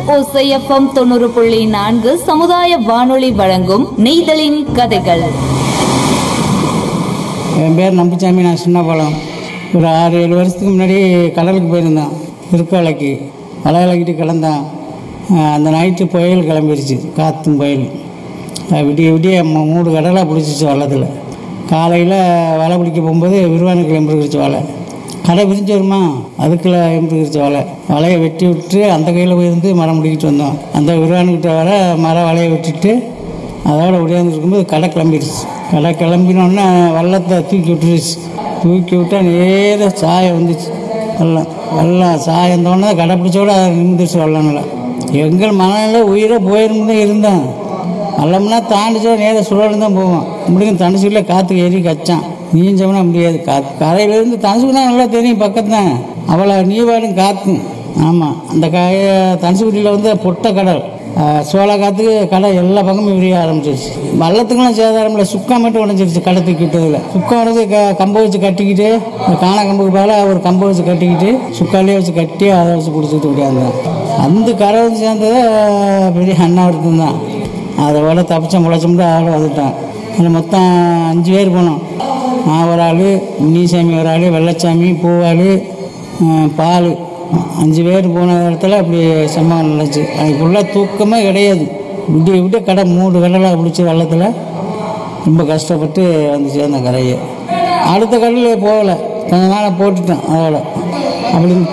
ஓசைஎஃப்எம் 90.4 சமுதாய வானொலி வழங்கும் நெய்தலின் கதைகள். என் பேர் நம்பிச்சாமி. நான் சின்ன பழம் ஒரு 6-7 வருஷத்துக்கு முன்னாடி கடலுக்கு போயிருந்தேன். திருக்காலைக்கு வலை விளக்கிட்டு கிளந்தான். அந்த நைட்டு புயல் கிளம்பிடுச்சு, காற்றும் புயல். விடிய விடிய 3 கடலாக பிடிச்சிச்சு வள்ளத்தில். காலையில் வலை பிடிக்க போகும்போது விரிவானுக்கு எம்பிருக்கிச்சு வலை. கடை பிரிஞ்சு வருமா, அதுக்குள்ள எம்பிருக்கிச்சு வலையை வெட்டி விட்டு அந்த கையில் போயிருந்து மரம் முடிக்கிட்டு வந்தோம். அந்த விரிவானுக்கிட்ட வலையை வெட்டிட்டு அதோட ஒடியாந்துருக்கும்போது கடை கிளம்பிடுச்சு. கடை கிளம்பினோடனே வள்ளத்தை தூக்கி விட்டுருச்சு. தூக்கி விட்டால் நேராக சாயம் வந்துச்சு. வெள்ளம் சாயந்தோடனே கடை பிடிச்சோட நிமிந்துச்சு வெள்ளம்ல. எங்கள் மனநில உயிரை போயிருந்து தான் இருந்தேன். வெள்ளம்னா தாண்டிச்சோட நேராக சுழல் தான் போவோம். முடியும் தனுசுக்குள்ளே காற்று ஏறி கச்சான். நீஞ்சோம்னா முடியாது. கரையிலேருந்து தனுசுக்கு தான் நல்லா தெரியும், பக்கத்தான். அவளை நீவாடும் காற்றும். ஆமாம், அந்த தனுசுக்குடியில் வந்து பொட்டை கடல், சோள காற்றுக்கு கடை எல்லா பக்கமும் விரிய ஆரம்பிச்சிருச்சு. வள்ளத்துக்கெல்லாம் சேதாரம் இல்லை, சுக்கா மட்டும் உடஞ்சிருச்சு. கடை தூக்கி விட்டதில் சுக்கம் உடஞ்சி கம்பை வச்சு கட்டிக்கிட்டு, காண கம்புக்கு மேலே ஒரு கம்பை வச்சு கட்டிக்கிட்டு சுக்காலே வச்சு கட்டி அதை வச்சு பிடிச்சிட்டு விடியாந்தேன். அந்த கரை வந்து சேர்ந்தது பெரிய அண்ணாவிடத்து தான். அதோட தப்பிச்சா முளைச்சோம்னா ஆள் வந்துட்டான். அதில் மொத்தம் 5 பேர் போனோம். நான் ஒரு ஆள், முனிசாமி ஒரு ஆள், வெள்ளச்சாமி, பூவாள், பால், 5 பேர் போன இடத்துல அப்படி சம்பவம் நடந்துச்சு. அதுக்கு ஃபுல்லாக தூக்கமே கிடையாது. விடிய விட்டு கடை 3 கடலாக பிடிச்சி வெள்ளத்தில் ரொம்ப கஷ்டப்பட்டு வந்து சேர்ந்த கரையை. அடுத்த கடலில் போகலை, கொஞ்ச நாளாக போட்டுட்டேன். அதோட அப்படி